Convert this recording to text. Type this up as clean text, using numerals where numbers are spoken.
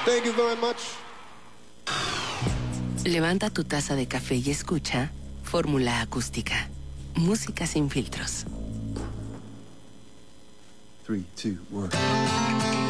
Thank you very much. Levanta tu taza de café y escucha Fórmula Acústica. Música sin filtros. 3, 2, 1.